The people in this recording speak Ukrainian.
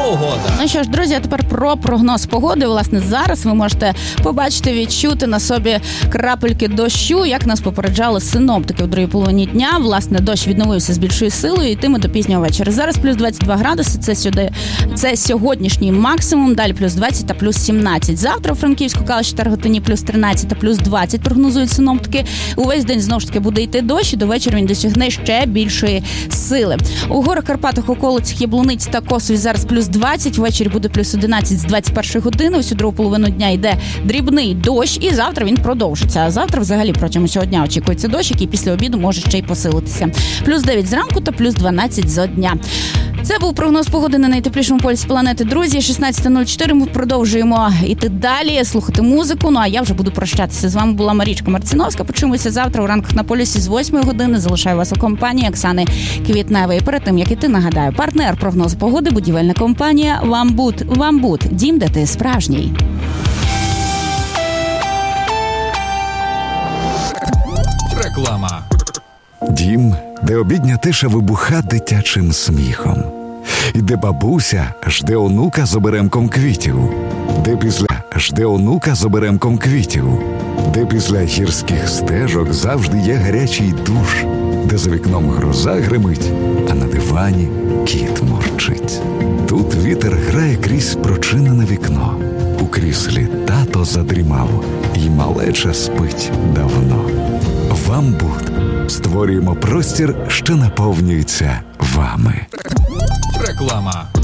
погода. Ну що ж, друзі, а тепер про прогноз погоди. Власне, зараз ви можете побачити, відчути на собі крапельки дощу, як нас попереджали синоптики в другій половині дня. Власне, дощ відновився з більшою силою і йтиме до пізнього вечора. Зараз плюс 22 градуси, це сьогоднішній максимум, далі плюс 20 та плюс 17. Завтра у Франківську, Калуші та Рогатині плюс 13 та плюс 20 прогнозують синоптики. Увесь день знову ж таки буде йти дощ, і до вечора він досягне ще більшої сили. У горах Карпатах, околицях Яблуниць та Косові зараз плюс 20, ввечері буде плюс 11 з 21 години, усю другу половину дня йде дрібний дощ, і завтра він продовжиться. А завтра взагалі протягом цього дня очікується дощ, який після обіду може ще й посилитися. Плюс 9 зранку та плюс 12 за дня. Це був прогноз погоди на найтеплішому полюсі планети. Друзі, 16:04, ми продовжуємо йти далі, слухати музику. Ну а я вже буду прощатися. З вами була Марічка Марціновська. Почуємося завтра у ранках на полюсі з 8 години. Залишаю вас у компанії Оксани Квітневої. Перед тим, як іти, нагадаю, партнер прогнозу погоди, будівельна компанія «Вамбуд». «Вамбуд» – дім, де ти справжній. Реклама. Дім, де обідня тиша вибуха дитячим сміхом. І де бабуся жде онука з оберемком квітів. Де після жде онука з оберемком квітів. Де після гірських стежок завжди є гарячий душ. Де за вікном гроза гримить, а на дивані кіт мурчить. Тут вітер грає крізь прочинене вікно. У кріслі тато задрімав, і малеча спить давно. «Вамбуд». Створюємо простір, що наповнюється вами. Реклама.